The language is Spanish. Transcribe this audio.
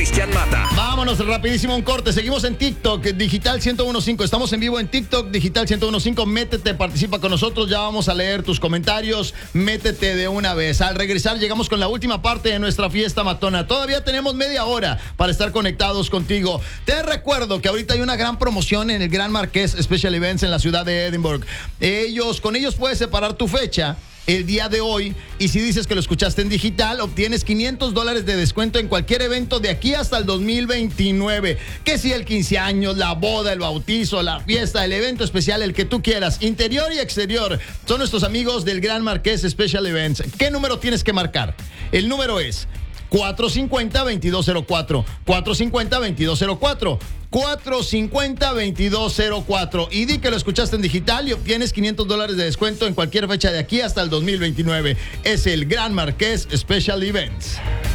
Cristian Mata. Vámonos rapidísimo a un corte. Seguimos en TikTok, Digital 1015. Estamos en vivo en TikTok, Digital 1015. Métete, participa con nosotros. Ya vamos a leer tus comentarios. Métete de una vez. Al regresar llegamos con la última parte de nuestra fiesta matona. Todavía tenemos media hora para estar conectados contigo. Te recuerdo que ahorita hay una gran promoción en el Gran Marqués Special Events en la ciudad de Edinburgh. Con ellos puedes separar tu fecha el día de hoy, y si dices que lo escuchaste en digital, obtienes $500 de descuento en cualquier evento de aquí hasta el 2029. Que si el 15 años, la boda, el bautizo, la fiesta, el evento especial, el que tú quieras, interior y exterior, son nuestros amigos del Gran Marqués Special Events. ¿Qué número tienes que marcar? El número es 450-2204, 450-2204, 450-2204, y di que lo escuchaste en digital y obtienes $500 de descuento en cualquier fecha de aquí hasta el 2029. Es el Gran Marqués Special Events.